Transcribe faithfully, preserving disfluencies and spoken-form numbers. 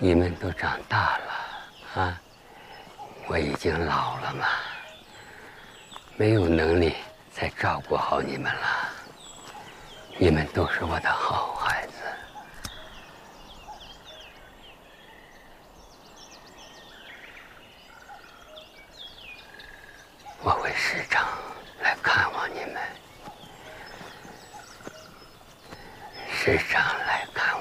你们都长大了啊，我已经老了嘛，没有能力再照顾好你们了。你们都是我的好孩子，我会时常来看望你们，时常来看